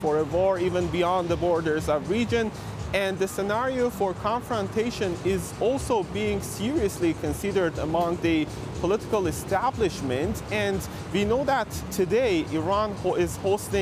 for a war even beyond the borders of region. And the scenario for confrontation is also being seriously considered among the political establishment. And we know that today Iran is hosting